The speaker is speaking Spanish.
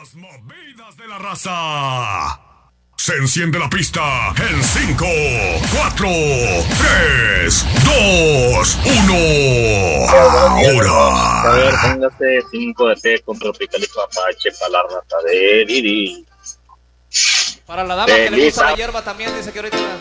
Las movidas de la raza. Se enciende la pista en 5, 4, 3, 2, 1. Ahora. A ver, póngase 5 de té con Tropicalico Apache para la rata de Didi. Para la dama que le gusta la hierba también, dice que ahorita